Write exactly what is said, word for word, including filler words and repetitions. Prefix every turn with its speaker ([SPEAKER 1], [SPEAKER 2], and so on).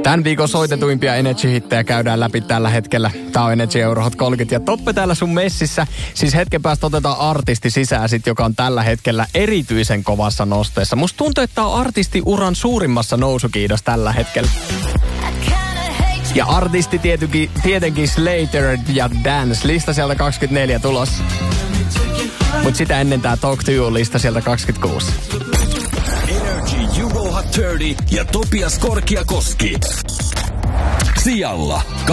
[SPEAKER 1] Tämän viikon soitetuimpia Energy-hittejä käydään läpi tällä hetkellä. Tää on Energy Eurohot kolmekymmentä ja Toppe täällä sun messissä. Siis hetken päästä otetaan artisti sisään sit, joka on tällä hetkellä erityisen kovassa nosteessa. Musta tuntuu, että tää on artistiuran suurimmassa nousukiidossa tällä hetkellä. Ja artisti tietenkin, tietenkin Slater ja Dance. Lista sieltä kaksikymmentäneljä tulossa. Mut sitä ennen tää Talk to You-lista sieltä kaksikymmentäkuusi.
[SPEAKER 2] Energy Jugo Hot kolmekymmentä ja Topias Korkiakoski. Sijalla